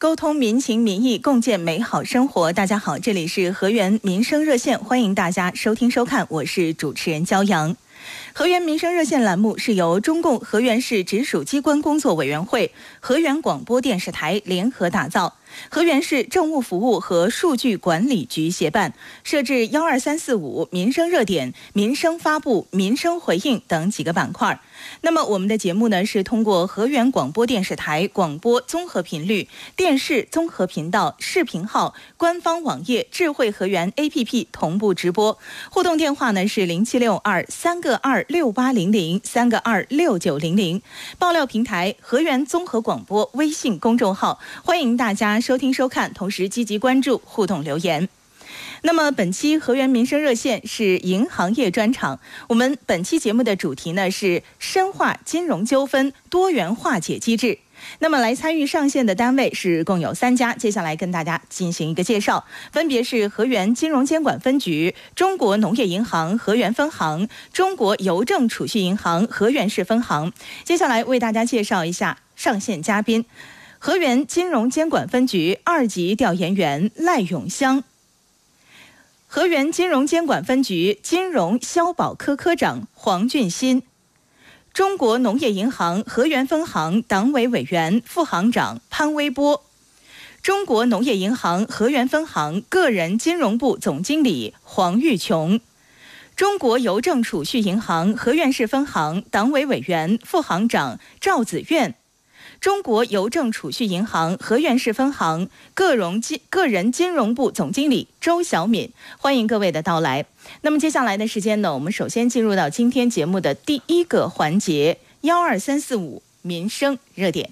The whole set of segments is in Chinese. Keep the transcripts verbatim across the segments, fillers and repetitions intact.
沟通民情民意，共建美好生活。大家好，这里是河源民生热线，欢迎大家收听收看，我是主持人焦阳。河源民生热线栏目是由中共河源市直属机关工作委员会、河源广播电视台联合打造，河源市政务服务和数据管理局协办，设置幺二三四五民生热点、民生发布、民生回应等几个板块。那么我们的节目呢，是通过河源广播电视台广播综合频率、电视综合频道、视频号、官方网页、智慧河源 A P P 同步直播。互动电话呢是零七六二三个二六八零零三个二六九零零。爆料平台河源综合广播微信公众号，欢迎大家收听收看，同时积极关注、互动留言。那么本期河源民生热线是银行业专场，我们本期节目的主题呢是深化金融纠纷多元化解机制。那么来参与上线的单位是共有三家，接下来跟大家进行一个介绍，分别是河源金融监管分局、中国农业银行河源分行、中国邮政储蓄银行河源市分行。接下来为大家介绍一下上线嘉宾：河源金融监管分局二级调研员赖永香，河源金融监管分局金融消保科科长黄俊新，中国农业银行河源分行党委委员、副行长潘威波，中国农业银行河源分行个人金融部总经理黄玉琼，中国邮政储蓄银行河源市分行党委委员、副行长赵子苑，中国邮政储蓄银行河源市分行个人金个人金融部总经理周小敏，欢迎各位的到来。那么接下来的时间呢，我们首先进入到今天节目的第一个环节幺二三四五民生热点。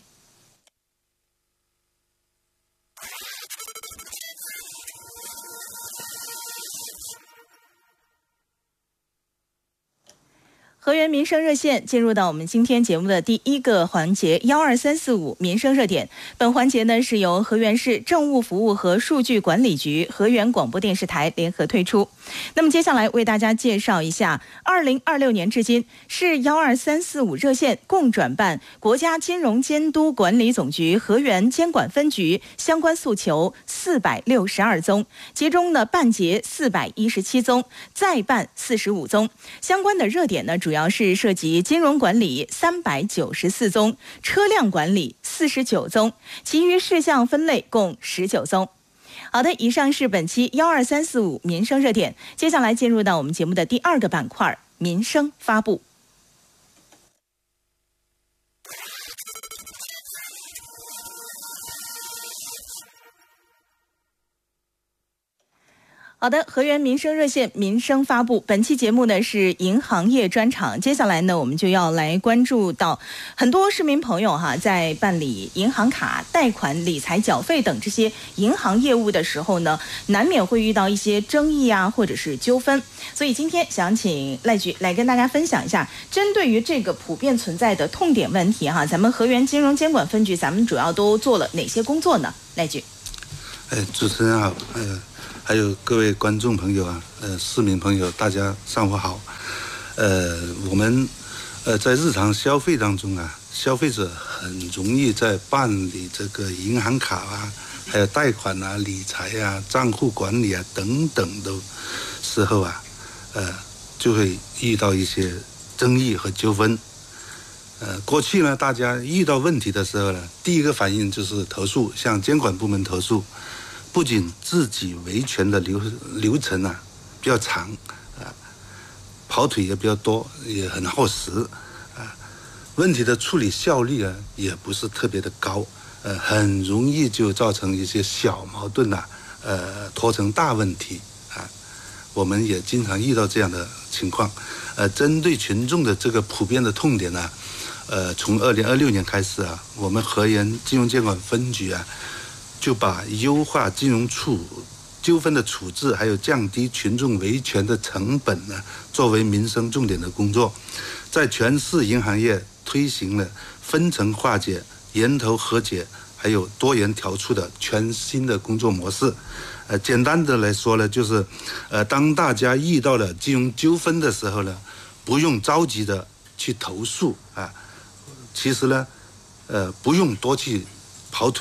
河源民生热线进入到我们今天节目的第一个环节幺二三四五民生热点。本环节呢是由河源市政务服务和数据管理局、河源广播电视台联合推出。那么接下来为大家介绍一下二零二六年至今市幺二三四五热线共转办国家金融监督管理总局河源监管分局相关诉求四百六十二宗，其中呢办结四百一十七宗，再办四十五宗。相关的热点呢主要是涉及金融管理三百九十四宗，车辆管理四十九宗，其余事项分类共十九宗。好的，以上是本期幺二三四五民生热点，接下来进入到我们节目的第二个板块民生发布。好的，河源民生热线民生发布，本期节目呢是银行业专场。接下来呢，我们就要来关注到很多市民朋友哈，在办理银行卡、贷款、理财缴费等这些银行业务的时候呢，难免会遇到一些争议啊，或者是纠纷。所以今天想请赖局来跟大家分享一下，针对于这个普遍存在的痛点问题哈，咱们河源金融监管分局，咱们主要都做了哪些工作呢？赖局。 哎，主持人好，呃。还有各位观众朋友啊，呃，市民朋友，大家上午好。呃，我们呃在日常消费当中啊，消费者很容易在办理这个银行卡啊，还有贷款啊、理财啊、账户管理啊等等的时候啊，呃，就会遇到一些争议和纠纷。呃，过去呢，大家遇到问题的时候呢，第一个反应就是投诉，向监管部门投诉。不仅自己维权的流流程啊比较长啊，跑腿也比较多，也很耗时啊，问题的处理效率啊也不是特别的高，呃，很容易就造成一些小矛盾呐、啊，呃，拖成大问题啊。我们也经常遇到这样的情况，呃，针对群众的这个普遍的痛点呢、啊，呃，从二零二六年开始啊，我们河源金融监管分局啊。就把优化金融处纠纷的处置，还有降低群众维权的成本呢，作为民生重点的工作，在全市银行业推行了分层化解、源头和解，还有多元调处的全新的工作模式。呃，简单的来说呢，就是，呃，当大家遇到了金融纠纷的时候呢，不用着急的去投诉啊，其实呢，呃，不用多去跑腿。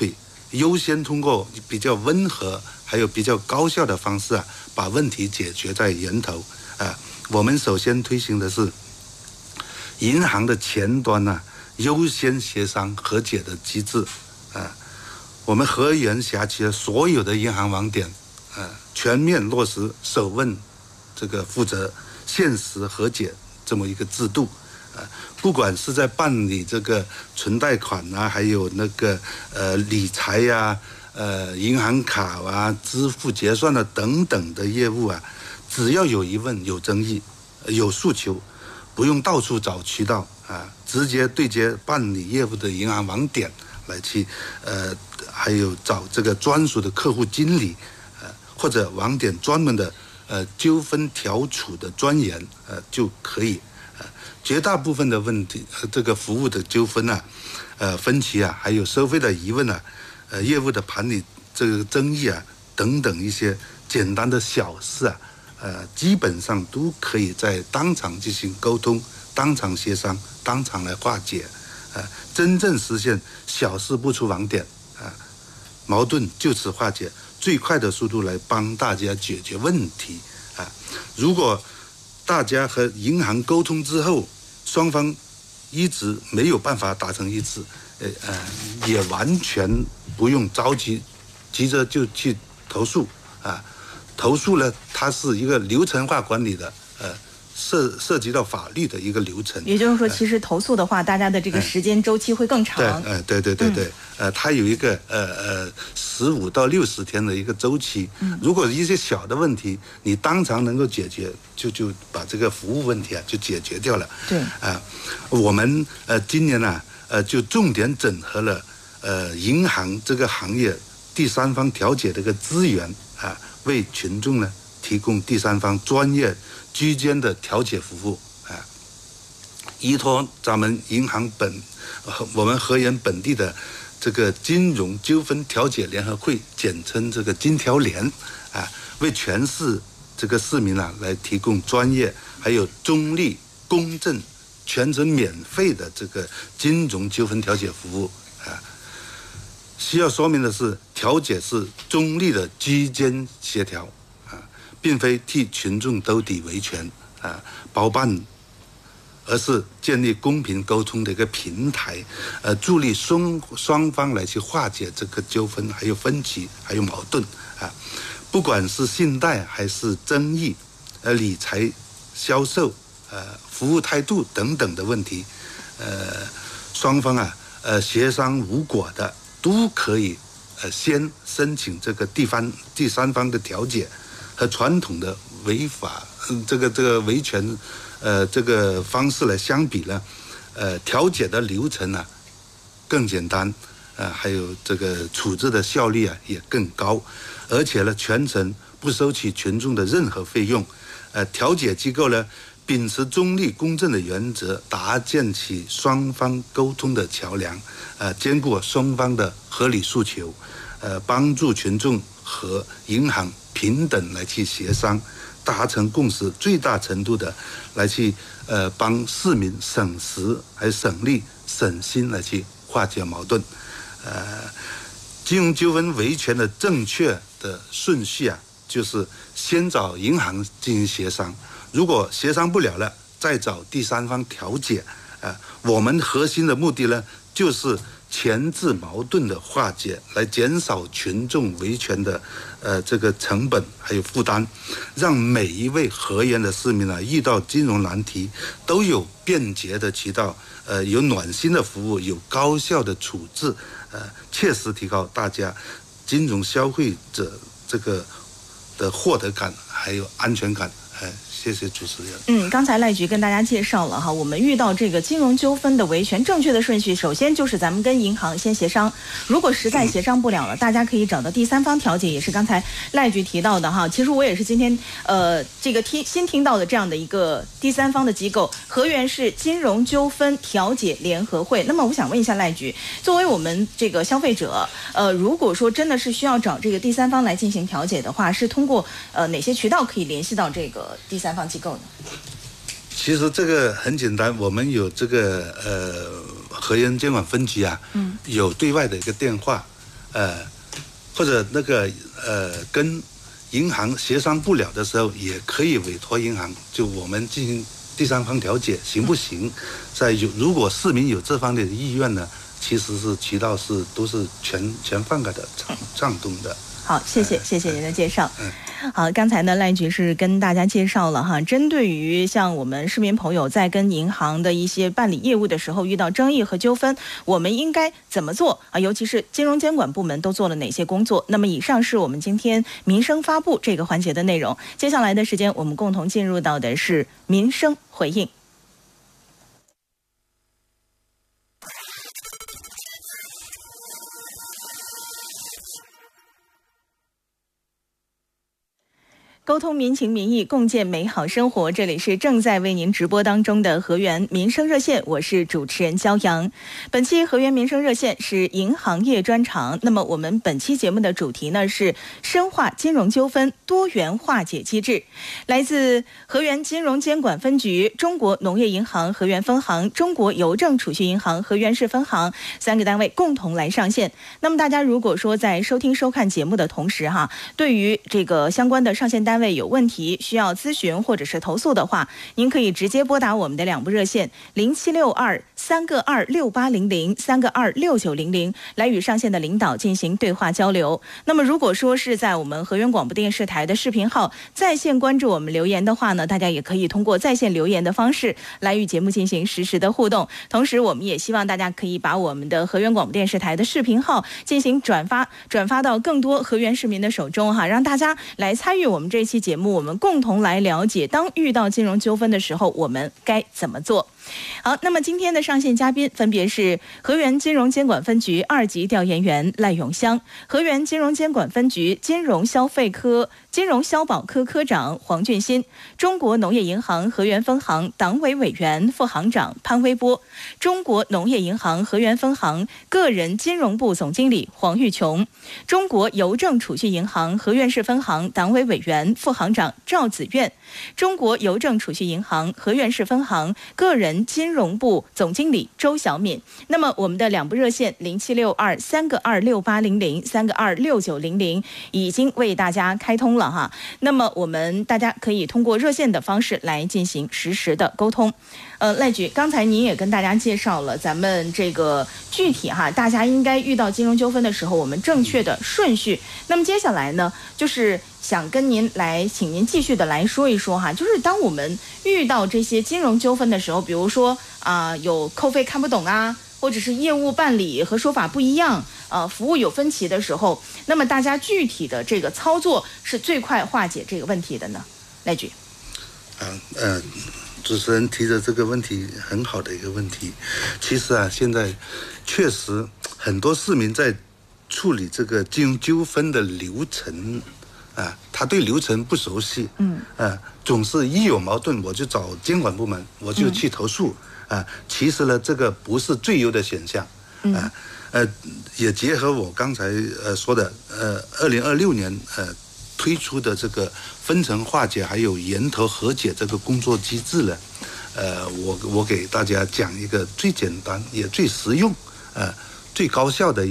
优先通过比较温和还有比较高效的方式啊，把问题解决在源头啊。我们首先推行的是银行的前端呢、啊，优先协商和解的机制啊。我们河源辖区的所有的银行网点啊，全面落实首问这个负责限时和解这么一个制度。啊，不管是在办理这个存贷款啊，还有那个呃理财呀、啊、呃银行卡啊、支付结算的等等的业务啊，只要有疑问、有争议、有诉求，不用到处找渠道啊，直接对接办理业务的银行网点来去呃，还有找这个专属的客户经理，呃或者网点专门的呃纠纷调处的专员呃就可以。绝大部分的问题，呃，这个服务的纠纷啊，呃，分歧啊，还有收费的疑问啊，呃，业务的盘理这个争议啊，等等一些简单的小事啊，呃，基本上都可以在当场进行沟通，当场协商，当场来化解，啊、呃，真正实现小事不出网点啊、呃，矛盾就此化解，最快的速度来帮大家解决问题啊、呃。如果大家和银行沟通之后，双方一直没有办法达成一致，呃呃，也完全不用着急，急着就去投诉啊。投诉呢，它是一个流程化管理的，呃，涉涉及到法律的一个流程。 也就是说，其实投诉的话，呃、大家的这个时间周期会更长。 对，呃，对对对对，嗯、呃，它有一个呃呃十五到六十天的一个周期。嗯，如果一些小的问题你当场能够解决，就就把这个服务问题啊就解决掉了。 对，啊、 呃，我们呃今年呢、啊，呃就重点整合了呃银行这个行业第三方调解的一个资源啊、呃，为群众呢提供第三方专业居间的调解服务啊、呃，依托咱们银行本。我们河源本地的这个金融纠纷调解联合会，简称这个金调联啊，为全市这个市民啊来提供专业还有中立、公正、全程免费的这个金融纠纷调解服务啊。需要说明的是，调解是中立的居间协调啊，并非替群众兜底维权啊，包办。而是建立公平沟通的一个平台，呃，助力双双方来去化解这个纠纷，还有分歧，还有矛盾啊。不管是信贷还是争议，呃，理财、销售、呃，服务态度等等的问题，呃，双方啊，呃，协商无果的，都可以呃先申请这个地方第三方的调解，和传统的违法，嗯、这个这个维权。呃，这个方式来相比呢，呃，调解的流程呢、啊、更简单，呃，还有这个处置的效率啊也更高，而且呢，全程不收取群众的任何费用。呃，调解机构呢秉持中立公正的原则，搭建起双方沟通的桥梁，呃，兼顾双方的合理诉求，呃，帮助群众和银行平等来去协商。达成共识，最大程度的来去呃帮市民省时还省力省心来去化解矛盾。呃，金融纠纷维权的正确的顺序啊，就是先找银行进行协商，如果协商不了了，再找第三方调解。啊、呃，我们核心的目的呢，就是前置矛盾的化解，来减少群众维权的呃这个成本还有负担，让每一位河源的市民呢、啊，遇到金融难题都有便捷的渠道，呃，有暖心的服务，有高效的处置，呃，切实提高大家金融消费者这个的获得感还有安全感。哎，谢谢主持人。 嗯，刚才赖局跟大家介绍了哈，我们遇到这个金融纠纷的维权，正确的顺序，首先就是咱们跟银行先协商，如果实在协商不了了，嗯、大家可以找到第三方调解，也是刚才赖局提到的哈。其实我也是今天呃这个听新听到的这样的一个第三方的机构，河源市金融纠纷调解联合会。那么我想问一下赖局，作为我们这个消费者，呃，如果说真的是需要找这个第三方来进行调解的话，是通过呃哪些渠道可以联系到这个第三方机构呢？ 其实这个很简单，我们有这个呃河源监管分局啊，嗯，有对外的一个电话， 呃，或者那个呃跟银行协商不了的时候，也可以委托银行，就我们进行第三方调解，行不行？在有如果市民有这方面的意愿呢，其实是渠道是都是全全放开的畅畅通的。 好，谢谢，谢谢您的介绍。 嗯， 好，刚才呢赖局是跟大家介绍了哈，针对于像我们市民朋友在跟银行的一些办理业务的时候遇到争议和纠纷，我们应该怎么做啊？尤其是金融监管部门都做了哪些工作？那么以上是我们今天民生发布这个环节的内容。接下来的时间，我们共同进入到的是民生回应。沟通民情民意，共建美好生活。这里是正在为您直播当中的河源民生热线，我是主持人焦阳。本期河源民生热线是银行业专场。那么我们本期节目的主题呢是深化金融纠纷多元化解机制。来自河源金融监管分局、中国农业银行河源分行、中国邮政储蓄银行河源市分行三个单位共同来上线。那么大家如果说在收听收看节目的同时哈，对于这个相关的上线单位有问题需要咨询或者是投诉的话，您可以直接拨打我们的两部热线零七六二三个二六八零零三个二六九零零来与上线的领导进行对话交流。那么如果说是在我们河源广播电视台的视频号在线关注我们留言的话呢，大家也可以通过在线留言的方式来与节目进行实时的互动。同时我们也希望大家可以把我们的河源广播电视台的视频号进行转发转发到更多河源市民的手中哈，让大家来参与我们这期节目，我们共同来了解当遇到金融纠纷的时候我们该怎么做。好，那么今天的上线嘉宾分别是河源金融监管分局二级调研员赖永香，河源金融监管分局金融消费科金融消保科科长黄俊新，中国农业银行河源分行党委委员副行长潘威波，中国农业银行河源分行个人金融部总经理黄玉琼，中国邮政储蓄银行河源市分行党委委员副行长赵子苑，中国邮政储蓄银行河源市分行个人金融部总经理周小敏。那么我们的两部热线零七六二三个二六八零零三个二六九零零已经为大家开通了哈。那么我们大家可以通过热线的方式来进行实时的沟通。呃，赖局，刚才您也跟大家介绍了咱们这个具体哈，大家应该遇到金融纠纷的时候，我们正确的顺序。那么接下来呢，就是想跟您来，请您继续的来说一说哈，就是当我们遇到这些金融纠纷的时候，比如说啊、呃，有扣费看不懂啊，或者是业务办理和说法不一样，呃，服务有分歧的时候，那么大家具体的这个操作是最快化解这个问题的呢？赖局。 啊，呃。主持人提的这个问题很好的一个问题，其实啊，现在确实很多市民在处理这个金融纠纷的流程啊，他对流程不熟悉，嗯，啊，总是一有矛盾我就找监管部门，我就去投诉，嗯、啊，其实呢，这个不是最优的选项，啊，呃，也结合我刚才呃说的，呃，二零二六年呃。推出的这个分层化解还有源头和解这个工作机制呢，呃，我我给大家讲一个最简单也最实用，呃，最高效的